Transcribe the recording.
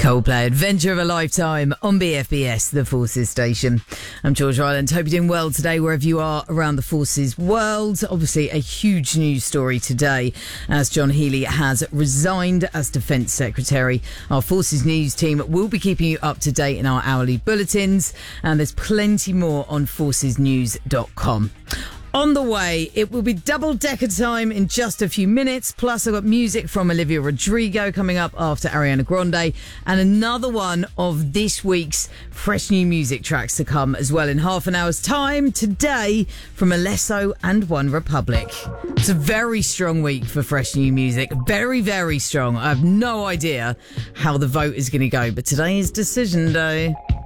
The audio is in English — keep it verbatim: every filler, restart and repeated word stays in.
Coldplay, Adventure of a Lifetime on B F B S, the Forces station. I'm George Ryland. Hope you're doing well today wherever you are around the Forces world. Obviously a huge news story today as John Healey has resigned as Defence Secretary. Our Forces news team will be keeping you up to date in our hourly bulletins, and there's plenty more on forces news dot com. On the way, it will be double-decker time in just a few minutes. Plus, I've got music from Olivia Rodrigo coming up after Ariana Grande. And another one of this week's fresh new music tracks to come as well in half an hour's time. Today, from Alesso and One Republic. It's a very strong week for fresh new music. Very, very strong. I have no idea how the vote is going to go. But today is decision day.